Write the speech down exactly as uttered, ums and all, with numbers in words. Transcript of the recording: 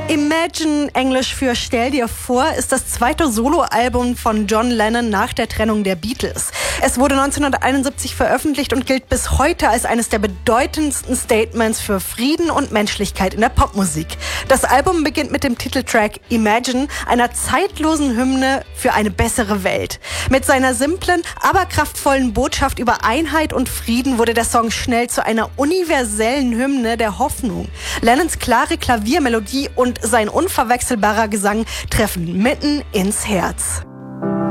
Imagine, Englisch für Stell dir vor, ist das zweite Soloalbum von John Lennon nach der Trennung der Beatles. Es wurde neunzehnhunderteinundsiebzig veröffentlicht und gilt bis heute als eines der bedeutendsten Statements für Frieden und Menschlichkeit in der Popmusik. Das Album beginnt mit dem Titeltrack Imagine, einer zeitlosen Hymne für eine bessere Welt. Mit seiner simplen, aber kraftvollen Botschaft über Einheit und Frieden wurde der Song schnell zu einer universellen Hymne der Hoffnung. Lennons klare Klaviermelodie und sein unverwechselbarer Gesang treffen mitten ins Herz.